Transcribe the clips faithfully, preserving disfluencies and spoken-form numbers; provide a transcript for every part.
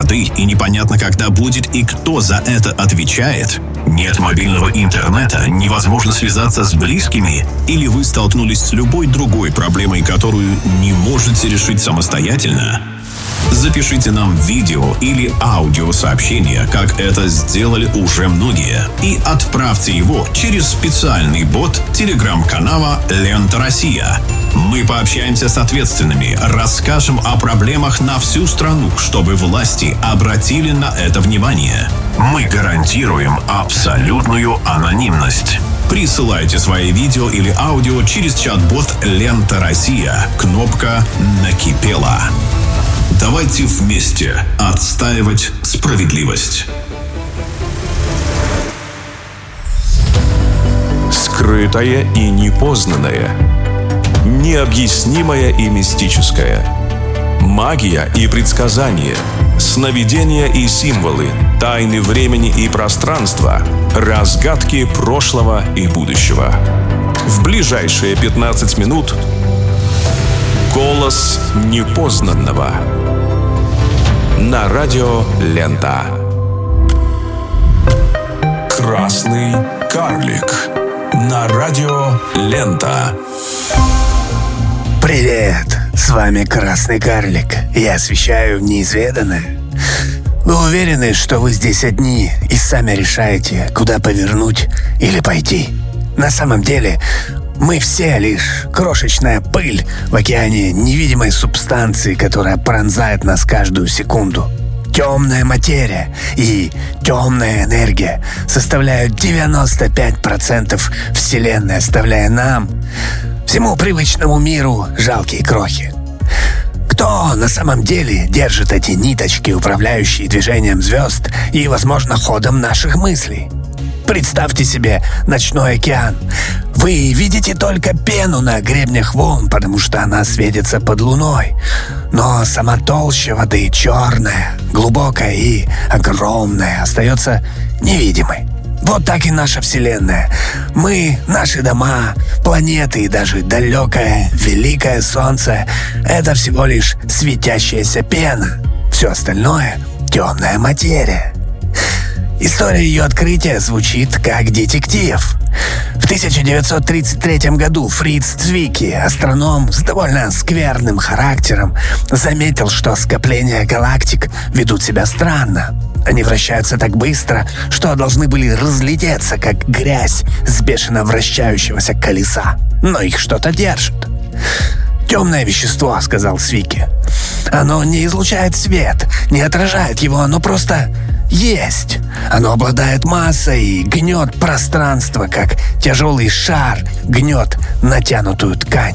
воды и непонятно, когда будет и кто за это отвечает? Нет мобильного интернета, невозможно связаться с близкими? Или вы столкнулись с любой другой проблемой, которую не можете решить самостоятельно? Запишите нам видео или аудиосообщение, как это сделали уже многие, и отправьте его через специальный бот телеграм-канала «Лента Россия». Мы пообщаемся с ответственными, расскажем о проблемах на всю страну, чтобы власти обратили на это внимание. Мы гарантируем абсолютную анонимность. Присылайте свои видео или аудио через чат-бот «Лента Россия». Кнопка «Накипела». Давайте вместе отстаивать справедливость. Скрытое и непознанное. Необъяснимое и мистическое. Магия и предсказания. Сновидения и символы. Тайны времени и пространства. Разгадки прошлого и будущего. В ближайшие пятнадцать минут голос непознанного. На радио «Лента». Красный карлик. На радио «Лента». Привет, с вами Красный карлик. Я освещаю неизведанное. Вы уверены, что вы здесь одни и сами решаете, куда повернуть или пойти? На самом деле, мы все лишь крошечная пыль в океане невидимой субстанции, которая пронзает нас каждую секунду. Темная материя и темная энергия составляют девяносто пять процентов Вселенной, оставляя нам, всему привычному миру, жалкие крохи. Кто на самом деле держит эти ниточки, управляющие движением звезд и, возможно, ходом наших мыслей? Представьте себе ночной океан. Вы видите только пену на гребнях волн, потому что она светится под луной. Но сама толща воды черная, глубокая и огромная, остается невидимой. Вот так и наша Вселенная. Мы, наши дома, планеты и даже далекое, великое Солнце — это всего лишь светящаяся пена. Все остальное — темная материя. История ее открытия звучит как детектив. В тысяча девятьсот тридцать третьем году Фриц Цвики, астроном с довольно скверным характером, заметил, что скопления галактик ведут себя странно. Они вращаются так быстро, что должны были разлететься, как грязь с бешено вращающегося колеса. Но их что-то держит. «Темное вещество», — сказал Цвики. «Оно не излучает свет, не отражает его, оно просто есть. Оно обладает массой и гнет пространство, как тяжелый шар гнет натянутую ткань».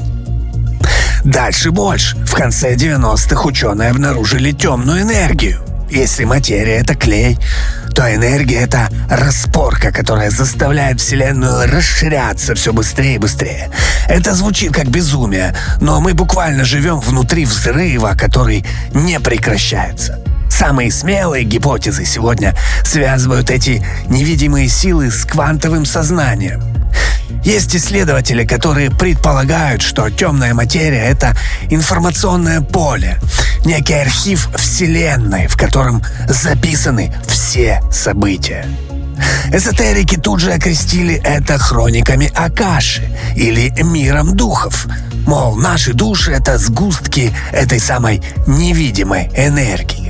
Дальше больше. В конце девяностых ученые обнаружили темную энергию. Если материя — это клей, то энергия — это распорка, которая заставляет Вселенную расширяться все быстрее и быстрее. Это звучит как безумие, но мы буквально живем внутри взрыва, который не прекращается. Самые смелые гипотезы сегодня связывают эти невидимые силы с квантовым сознанием. Есть исследователи, которые предполагают, что темная материя — это информационное поле, некий архив Вселенной, в котором записаны все события. Эзотерики тут же окрестили это хрониками Акаши или миром духов. Мол, наши души — это сгустки этой самой невидимой энергии.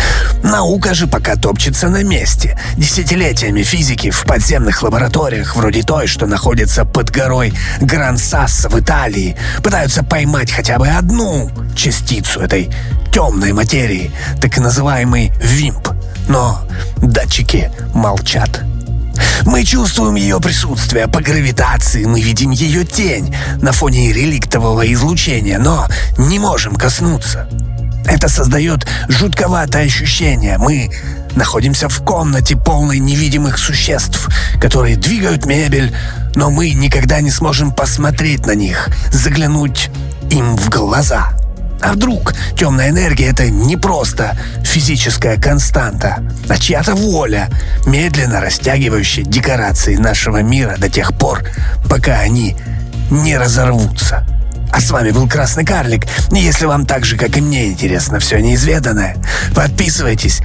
Наука же пока топчется на месте. Десятилетиями физики в подземных лабораториях, вроде той, что находится под горой Гран-Сассо в Италии, пытаются поймать хотя бы одну частицу этой темной материи, так называемый вимп. Но датчики молчат. Мы чувствуем ее присутствие по гравитации, мы видим ее тень на фоне реликтового излучения, но не можем коснуться. Это создает жутковатое ощущение. Мы находимся в комнате, полной невидимых существ, которые двигают мебель, но мы никогда не сможем посмотреть на них, заглянуть им в глаза. А вдруг темная энергия — это не просто физическая константа, а чья-то воля, медленно растягивающая декорации нашего мира до тех пор, пока они не разорвутся. А с вами был Красный карлик. И если вам так же, как и мне, интересно все неизведанное, подписывайтесь